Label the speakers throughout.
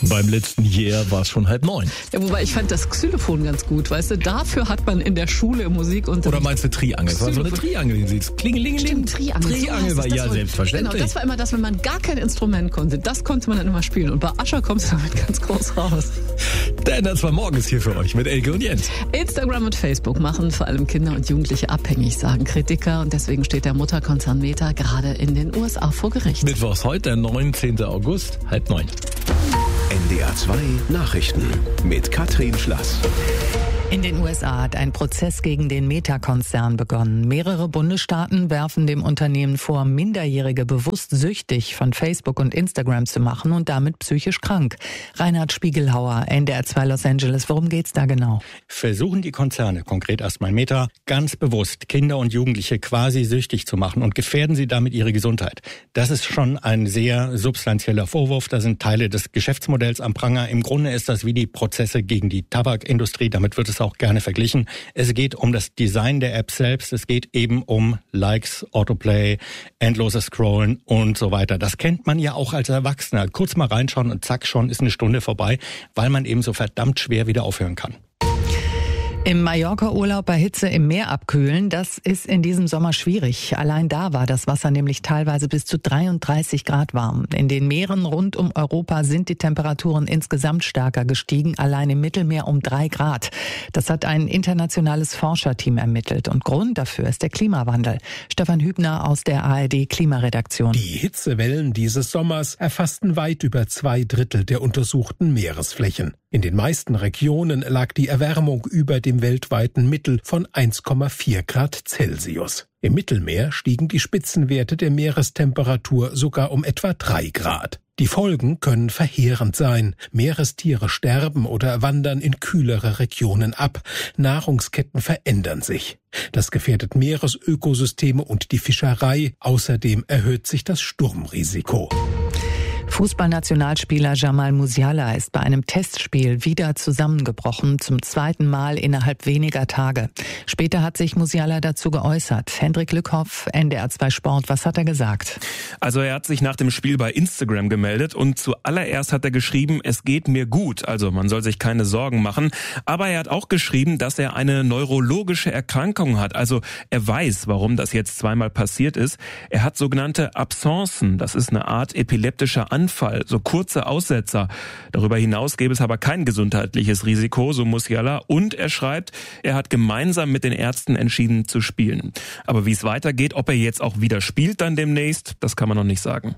Speaker 1: beim letzten Jahr war es schon 8:30.
Speaker 2: Ja, wobei ich fand das Xylophon ganz gut, weißt du, dafür hat man in der Schule im Musikunterricht...
Speaker 1: Oder meinst du Triangel? Das war so eine Triangel, die sieht Klingelingeling.
Speaker 2: Triangel
Speaker 1: war ja selbstverständlich.
Speaker 2: Genau, das war immer das, wenn man gar kein Instrument konnte, das konnte man dann immer spielen. Und bei Ascher kommst du damit ganz groß raus.
Speaker 1: Der NDR 2 Morgen ist hier für euch mit Elke und Jens.
Speaker 2: Instagram und Facebook machen vor allem Kinder und Jugendliche abhängig, sagen Kritiker. Und deswegen steht der Mutterkonzern Meta gerade in den USA vor Gericht.
Speaker 1: Mittwochs heute, der 19. August, 8:30.
Speaker 3: NDR 2 Nachrichten mit Katrin Schlass.
Speaker 4: In den USA hat ein Prozess gegen den Meta-Konzern begonnen. Mehrere Bundesstaaten werfen dem Unternehmen vor, Minderjährige bewusst süchtig von Facebook und Instagram zu machen und damit psychisch krank. Reinhard Spiegelhauer, NDR 2 Los Angeles. Worum geht's da genau?
Speaker 5: Versuchen die Konzerne, konkret erstmal Meta, ganz bewusst Kinder und Jugendliche quasi süchtig zu machen und gefährden sie damit ihre Gesundheit. Das ist schon ein sehr substanzieller Vorwurf. Da sind Teile des Geschäftsmodells am Pranger. Im Grunde ist das wie die Prozesse gegen die Tabakindustrie. Damit wird es auch gerne verglichen. Es geht um das Design der App selbst. Es geht eben um Likes, Autoplay, endloses Scrollen und so weiter. Das kennt man ja auch als Erwachsener. Kurz mal reinschauen und zack, schon ist eine Stunde vorbei, weil man eben so verdammt schwer wieder aufhören kann.
Speaker 4: Im Mallorca-Urlaub bei Hitze im Meer abkühlen, das ist in diesem Sommer schwierig. Allein da war das Wasser nämlich teilweise bis zu 33 Grad warm. In den Meeren rund um Europa sind die Temperaturen insgesamt stärker gestiegen, allein im Mittelmeer um 3 Grad. Das hat ein internationales Forscherteam ermittelt. Und Grund dafür ist der Klimawandel. Stefan Hübner aus der ARD-Klimaredaktion.
Speaker 6: Die Hitzewellen dieses Sommers erfassten weit über 2/3 der untersuchten Meeresflächen. In den meisten Regionen lag die Erwärmung über dem weltweiten Mittel von 1,4 Grad Celsius. Im Mittelmeer stiegen die Spitzenwerte der Meerestemperatur sogar um etwa 3 Grad. Die Folgen können verheerend sein. Meerestiere sterben oder wandern in kühlere Regionen ab. Nahrungsketten verändern sich. Das gefährdet Meeresökosysteme und die Fischerei. Außerdem erhöht sich das Sturmrisiko.
Speaker 4: Fußballnationalspieler Jamal Musiala ist bei einem Testspiel wieder zusammengebrochen, zum 2. Mal innerhalb weniger Tage. Später hat sich Musiala dazu geäußert. Hendrik Lückhoff, NDR 2 Sport, was hat er gesagt?
Speaker 7: Also er hat sich nach dem Spiel bei Instagram gemeldet und zuallererst hat er geschrieben, es geht mir gut, also man soll sich keine Sorgen machen. Aber er hat auch geschrieben, dass er eine neurologische Erkrankung hat, also er weiß, warum das jetzt zweimal passiert ist. Er hat sogenannte Absencen, das ist eine Art epileptischer Anfall, so kurze Aussetzer. Darüber hinaus gäbe es aber kein gesundheitliches Risiko, so Musiala. Und er schreibt, er hat gemeinsam mit den Ärzten entschieden zu spielen. Aber wie es weitergeht, ob er jetzt auch wieder spielt dann demnächst, das kann man noch nicht sagen.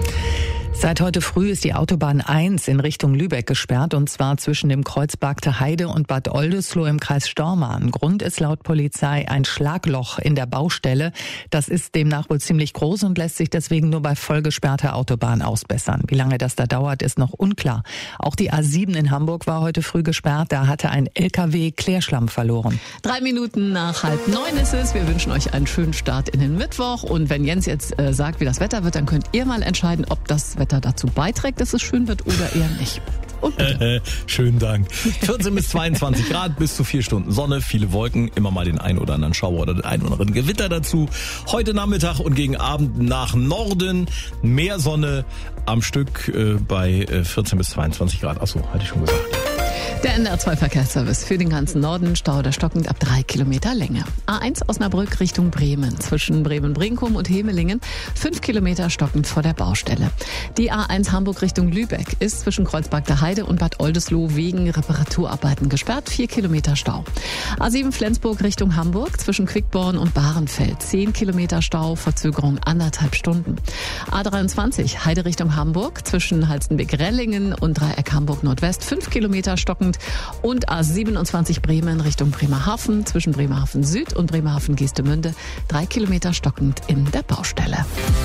Speaker 4: Seit heute früh ist die Autobahn 1 in Richtung Lübeck gesperrt, und zwar zwischen dem Kreuz Bargte Heide und Bad Oldesloe im Kreis Stormarn. Grund ist laut Polizei ein Schlagloch in der Baustelle. Das ist demnach wohl ziemlich groß und lässt sich deswegen nur bei vollgesperrter Autobahn ausbessern. Wie lange das da dauert, ist noch unklar. Auch die A7 in Hamburg war heute früh gesperrt. Da hatte ein LKW Klärschlamm verloren.
Speaker 2: 3 Minuten nach 8:30 ist es. Wir wünschen euch einen schönen Start in den Mittwoch. Und wenn Jens jetzt sagt, wie das Wetter wird, dann könnt ihr mal entscheiden, ob das Wetter dazu beiträgt, dass es schön wird oder eher nicht. Und bitte.
Speaker 1: Schönen Dank. 14 bis 22 Grad, bis zu 4 Stunden Sonne, viele Wolken, immer mal den einen oder anderen Schauer oder den einen oder anderen Gewitter dazu. Heute Nachmittag und gegen Abend nach Norden mehr Sonne am Stück bei 14 bis 22 Grad. Achso, hatte ich schon gesagt.
Speaker 2: Der NDR 2 Verkehrsservice für den ganzen Norden, Stau oder stockend ab 3 Kilometer Länge. A1 Osnabrück Richtung Bremen, zwischen Bremen-Brinkum und Hemelingen, 5 Kilometer stockend vor der Baustelle. Die A1 Hamburg Richtung Lübeck ist zwischen Kreuzberg Heide und Bad Oldesloe wegen Reparaturarbeiten gesperrt, 4 Kilometer Stau. A7 Flensburg Richtung Hamburg, zwischen Quickborn und Bahrenfeld, 10 Kilometer Stau, Verzögerung 1,5 Stunden. A23 Heide Richtung Hamburg, zwischen Halstenbek-Rellingen und Dreieck Hamburg Nordwest, 5 Kilometer stockend. Und A27 Bremen Richtung Bremerhaven, zwischen Bremerhaven Süd und Bremerhaven Geestemünde, 3 Kilometer stockend in der Baustelle.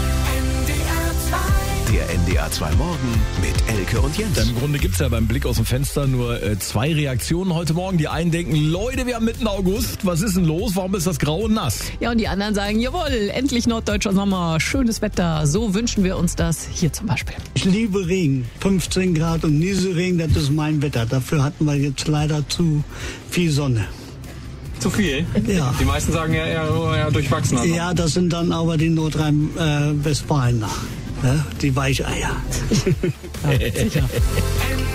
Speaker 3: Der NDR 2 Morgen mit Elke und Jens.
Speaker 1: Im Grunde gibt's ja beim Blick aus dem Fenster nur 2 Reaktionen heute Morgen. Die einen denken, Leute, wir haben mitten August, was ist denn los? Warum ist das grau und nass?
Speaker 2: Ja, und die anderen sagen, jawohl, endlich norddeutscher Sommer, schönes Wetter, so wünschen wir uns das hier zum Beispiel.
Speaker 8: Ich liebe Regen, 15 Grad und Nieselregen, das ist mein Wetter. Dafür hatten wir jetzt leider zu viel Sonne.
Speaker 9: Zu viel?
Speaker 8: Ja.
Speaker 9: Die meisten sagen ja eher durchwachsen. Also.
Speaker 8: Ja, das sind dann aber die Nordrhein-Westfalen nach. Ja, die Weicheier.
Speaker 2: Ja, sicher.